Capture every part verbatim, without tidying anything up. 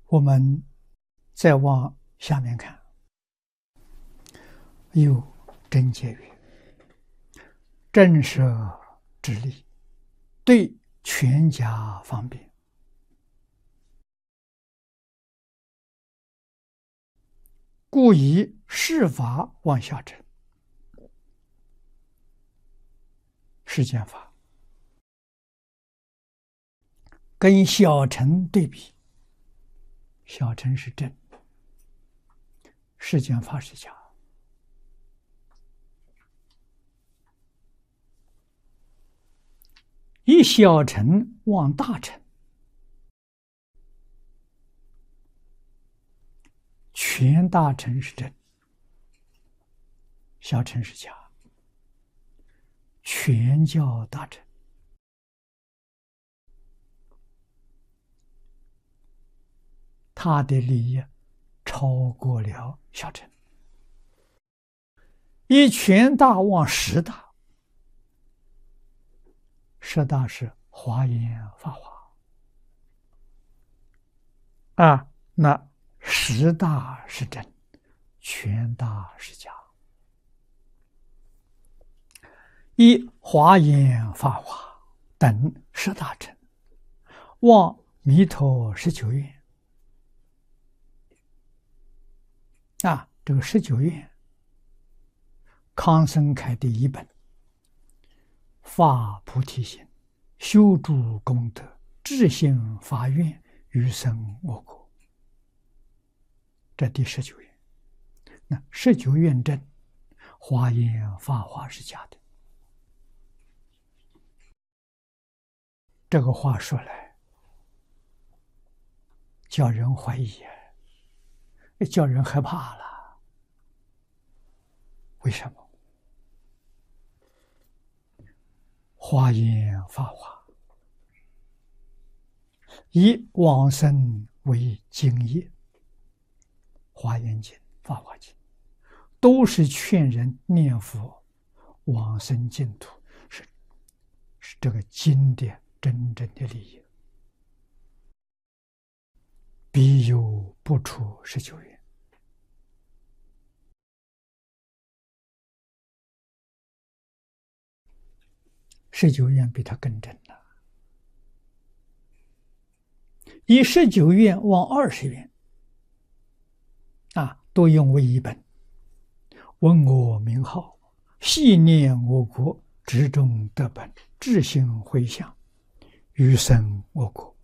我们再往下面看，有真解曰：震慑之力，对全家方便，故以事法往下沉。世间法跟小乘对比，小乘是真，世间法是假。以小乘往大乘，全大乘是真，小乘是假。全教大乘，他的利益超过了小乘。以全大往十大，十大是华严法华啊，那十大是真，全大是假。以华严法华等十大乘望弥陀十九愿啊，这个十九愿，康生开第一本，发菩提心，修诸功德，至心发愿，余生我国。这第十九愿，那十九愿真，华严法华是假的。这个话说来，叫人怀疑，叫人害怕了。为什么？华严法华以往生为经业，华严经、法华经都是劝人念佛往生净土，是是这个经典真正的利益。必有不出十九愿。十九愿比它更真了。以十九愿往二十愿啊，都用为一本。闻我名号，细念我国，执中得本，至心回向，余生我国。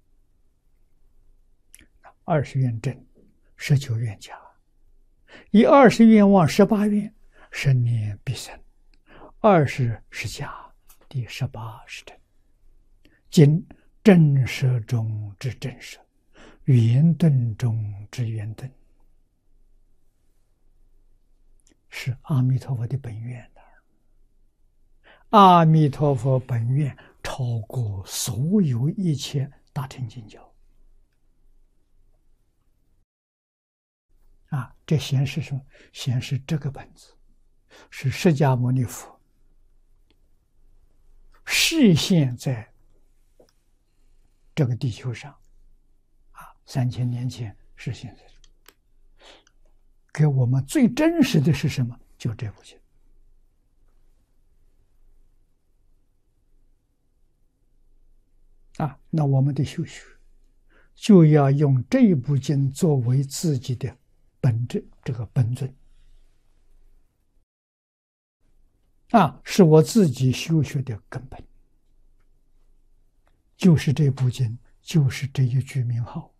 二十愿真，十九愿假。以二十愿往十八愿，十年必生。二十是假，第十八是真。今正舍中之正舍，圆顿中之圆顿，是阿弥陀佛的本愿的。阿弥陀佛本愿超过所有一切大乘经教。啊，这显示什么？显示这个本子是释迦牟尼佛示现在这个地球上，啊，三千年前示现在这，给我们最真实的是什么？就这部经。啊，那我们的修学就要用这一部经作为自己的本质，这个本尊啊，是我自己修学的根本，就是这部经，就是这一句名号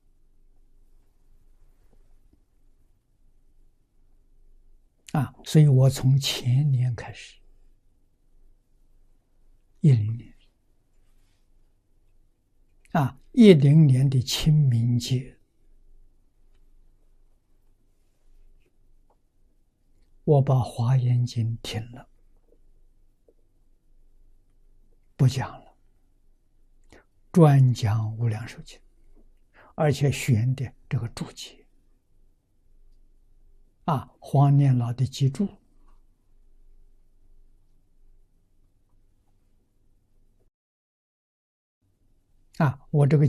啊。所以我从前年开始，一零年啊，一零年的清明节，我把《华严经》停了，不讲了，专讲《无量寿经》，而且选的这个注解啊，黄念老的记注啊，我这个